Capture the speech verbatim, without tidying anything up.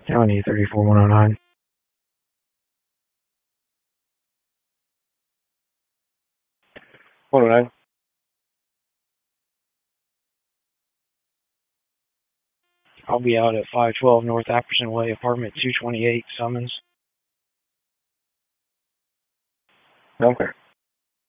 County thirty-four one oh nine. one oh nine. I'll be out at five twelve North Apperson Way, apartment two twenty-eight, Summons. Okay.